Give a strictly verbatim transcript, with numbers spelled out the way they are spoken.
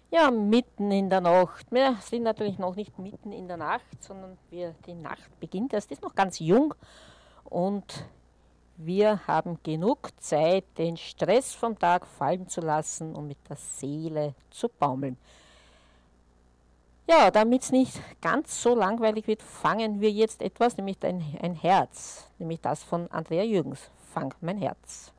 Ja, mitten in der Nacht. Wir sind natürlich noch nicht mitten in der Nacht, sondern wir, die Nacht beginnt erst, ist noch ganz jung und wir haben genug Zeit, den Stress vom Tag fallen zu lassen und mit der Seele zu baumeln. Ja, damit es nicht ganz so langweilig wird, fangen wir jetzt etwas, nämlich ein, ein Herz, nämlich das von Andrea Jürgens. Fang mein Herz.